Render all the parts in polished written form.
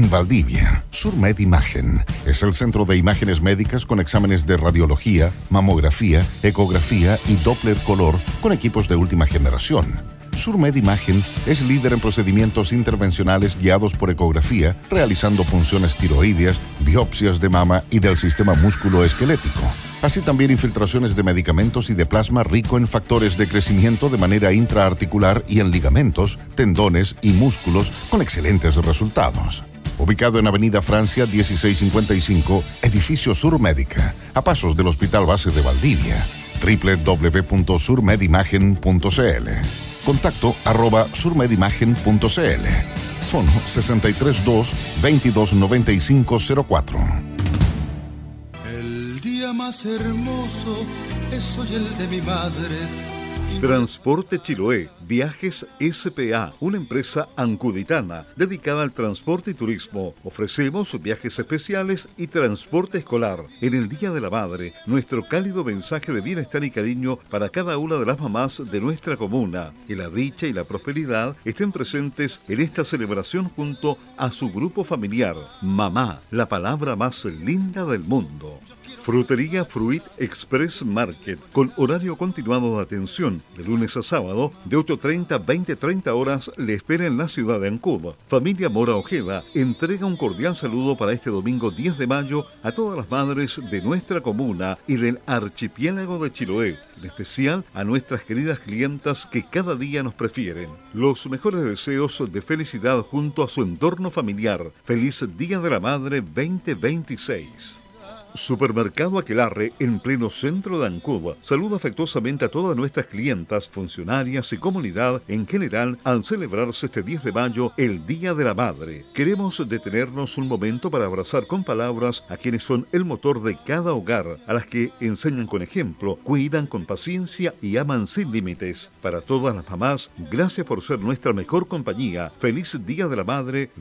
en Valdivia. Surmed Imagen es el centro de imágenes médicas con exámenes de radiología, mamografía, ecografía y Doppler color con equipos de última generación. Surmed Imagen es líder en procedimientos intervencionales guiados por ecografía, realizando punciones tiroideas, biopsias de mama y del sistema músculo-esquelético. Así también infiltraciones de medicamentos y de plasma rico en factores de crecimiento de manera intraarticular y en ligamentos, tendones y músculos con excelentes resultados. Ubicado en Avenida Francia 1655, Edificio Surmédica, a pasos del Hospital Base de Valdivia. www.surmedimagen.cl. Contacto @surmedimagen.cl. Fono 632-229504. El día más hermoso es hoy el de mi madre. Transporte Chiloé, Viajes S.p.A., una empresa ancuditana dedicada al transporte y turismo. Ofrecemos viajes especiales y transporte escolar. En el Día de la Madre, nuestro cálido mensaje de bienestar y cariño para cada una de las mamás de nuestra comuna. Que la dicha y la prosperidad estén presentes en esta celebración junto a su grupo familiar. Mamá, la palabra más linda del mundo. Frutería Fruit Express Market, con horario continuado de atención, de lunes a sábado, de 8:30 a 20:30 horas, le espera en la ciudad de Ancud. Familia Mora Ojeda entrega un cordial saludo para este domingo 10 de mayo a todas las madres de nuestra comuna y del archipiélago de Chiloé, en especial a nuestras queridas clientas que cada día nos prefieren. Los mejores deseos de felicidad junto a su entorno familiar. Feliz Día de la Madre 2026. Supermercado Aquelarre, en pleno centro de Ancud, saluda afectuosamente a todas nuestras clientas, funcionarias y comunidad en general al celebrarse este 10 de mayo el Día de la Madre. Queremos detenernos un momento para abrazar con palabras a quienes son el motor de cada hogar, a las que enseñan con ejemplo, cuidan con paciencia y aman sin límites. Para todas las mamás, gracias por ser nuestra mejor compañía. Feliz Día de la Madre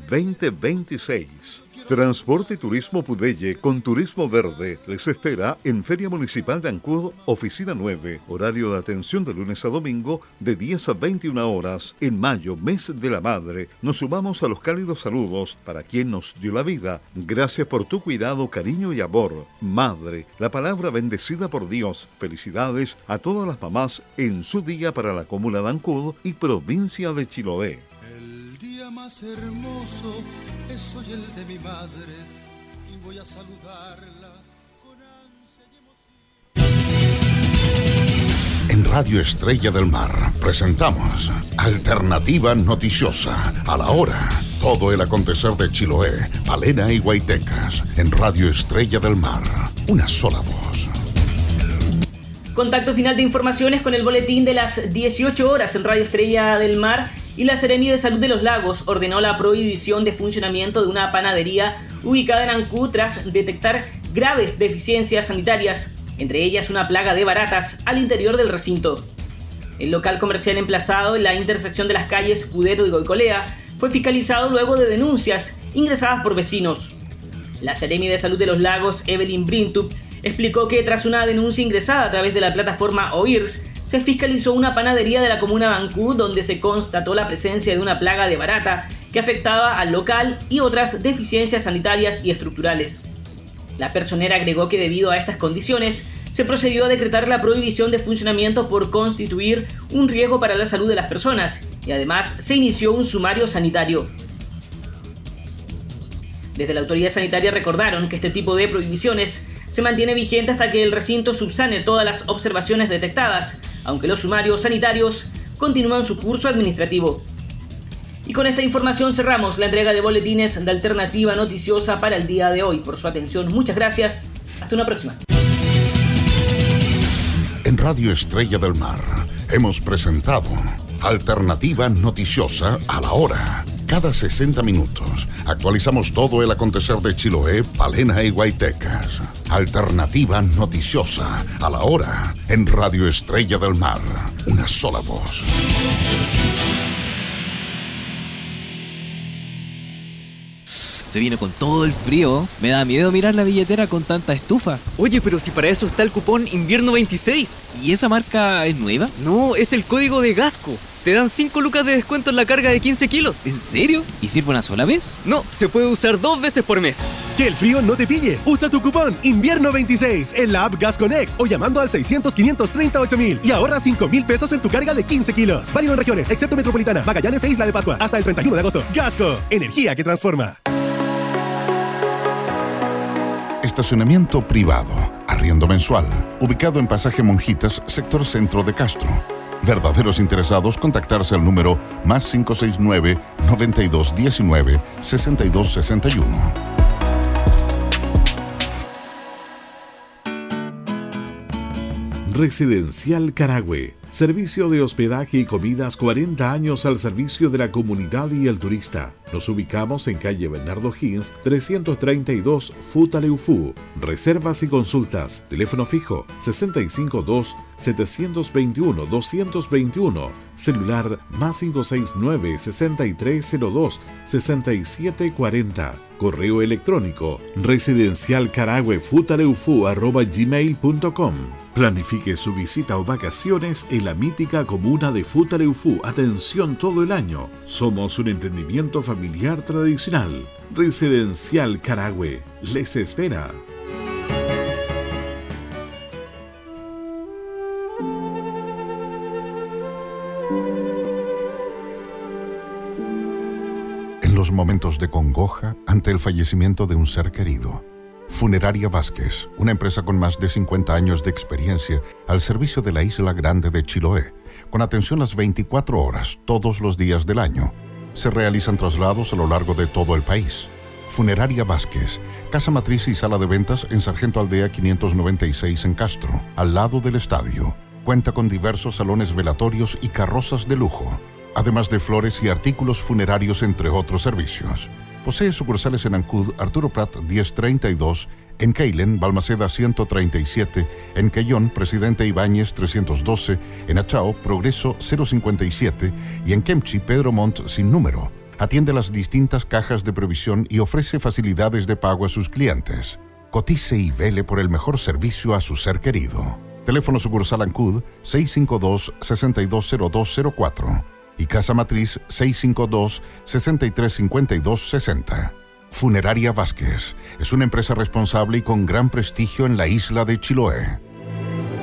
2026. Transporte y Turismo Pudelle con Turismo Verde les espera en Feria Municipal de Ancud, Oficina 9, horario de atención de lunes a domingo de 10 a 21 horas. En mayo, mes de la madre, nos sumamos a los cálidos saludos para quien nos dio la vida. Gracias por tu cuidado, cariño y amor. Madre, la palabra bendecida por Dios. Felicidades a todas las mamás en su día para la comuna de Ancud y provincia de Chiloé. El día más hermoso es hoy el de mi madre y voy a saludarla con ansia y emoción. En Radio Estrella del Mar presentamos Alternativa Noticiosa, a la hora. Todo el acontecer de Chiloé, Palena y Guaitecas. En Radio Estrella del Mar, una sola voz. Contacto final de informaciones con el boletín de las 18 horas en Radio Estrella del Mar. Y la Seremi de Salud de los Lagos ordenó la prohibición de funcionamiento de una panadería ubicada en Ancud tras detectar graves deficiencias sanitarias, entre ellas una plaga de baratas al interior del recinto. El local comercial emplazado en la intersección de las calles Pudeto y Goicolea fue fiscalizado luego de denuncias ingresadas por vecinos. La Seremi de Salud de los Lagos, Evelyn Brintup, explicó que tras una denuncia ingresada a través de la plataforma OIRS, se fiscalizó una panadería de la comuna de Ancud donde se constató la presencia de una plaga de barata que afectaba al local y otras deficiencias sanitarias y estructurales. La personera agregó que debido a estas condiciones se procedió a decretar la prohibición de funcionamiento por constituir un riesgo para la salud de las personas y además se inició un sumario sanitario. Desde la autoridad sanitaria recordaron que este tipo de prohibiciones se mantiene vigente hasta que el recinto subsane todas las observaciones detectadas, aunque los sumarios sanitarios continúan su curso administrativo. Y con esta información cerramos la entrega de boletines de Alternativa Noticiosa para el día de hoy. Por su atención, muchas gracias. Hasta una próxima. En Radio Estrella del Mar hemos presentado Alternativa Noticiosa, a la hora. Cada 60 minutos actualizamos todo el acontecer de Chiloé, Palena y Guaitecas. Alternativa Noticiosa, a la hora. En Radio Estrella del Mar, una sola voz. Se viene con todo el frío. Me da miedo mirar la billetera con tanta estufa. Oye, pero si para eso está el cupón Invierno 26. ¿Y esa marca es nueva? No, es el código de Gasco. te dan 5 lucas de descuento en la carga de 15 kilos. ¿En serio? ¿Y sirve una sola vez? No, se puede usar 2 veces por mes. Que el frío no te pille. Usa tu cupón Invierno 26 en la app Gas Connect o llamando al 600-538-000 y ahorra 5,000 pesos en tu carga de 15 kilos. Válido en regiones, excepto Metropolitana, Magallanes e Isla de Pascua, hasta el 31 de agosto. Gasco, energía que transforma. Estacionamiento privado, arriendo mensual, ubicado en Pasaje Monjitas, sector centro de Castro. Verdaderos interesados, contactarse al número +569 9219 6261. Residencial Carahue. Servicio de hospedaje y comidas 40 años al servicio de la comunidad y el turista. Nos ubicamos en calle Bernardo Higgins, 332, Futaleufú. Reservas y consultas. Teléfono fijo 652-721-221. Celular +569-6302-6740. Correo electrónico residencialcarahuefutaleufú@gmail.com. Planifique su visita o vacaciones en la mítica comuna de Futaleufú. Atención todo el año. Somos un emprendimiento familiar tradicional. Residencial Carahue les espera. En los momentos de congoja ante el fallecimiento de un ser querido, Funeraria Vázquez, una empresa con más de 50 años de experiencia al servicio de la Isla Grande de Chiloé, con atención las 24 horas, todos los días del año. Se realizan traslados a lo largo de todo el país. Funeraria Vázquez, casa matriz y sala de ventas en Sargento Aldea 596 en Castro, al lado del estadio. Cuenta con diversos salones velatorios y carrozas de lujo, además de flores y artículos funerarios, entre otros servicios. Posee sucursales en Ancud, Arturo Prat 1032, en Keilen, Balmaceda 137, en Quellón, Presidente Ibáñez 312, en Achao, Progreso 057 y en Kemchi, Pedro Montt sin número. Atiende las distintas cajas de previsión y ofrece facilidades de pago a sus clientes. Cotice y vele por el mejor servicio a su ser querido. Teléfono sucursal Ancud 652-620204 y casa matriz 652-635260. Funeraria Vázquez es una empresa responsable y con gran prestigio en la isla de Chiloé.